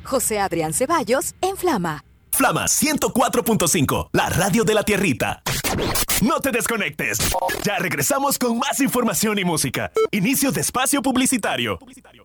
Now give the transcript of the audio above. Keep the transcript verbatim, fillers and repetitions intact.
José Adrián Ceballos en Flama. Flama ciento cuatro punto cinco, la radio de la tierrita. No te desconectes. Ya regresamos con más información y música. Inicio de espacio publicitario.